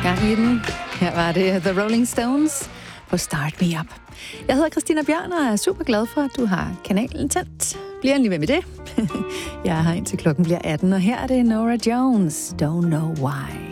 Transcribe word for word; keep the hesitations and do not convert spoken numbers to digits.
Gang i den. Her var det The Rolling Stones på Start Me Up. Jeg hedder Christina Bjørn og er super glad for, at du har kanalen tændt. Bliv endelig ved med det. Jeg er her indtil klokken bliver atten, og her er det Norah Jones. Don't Know Why.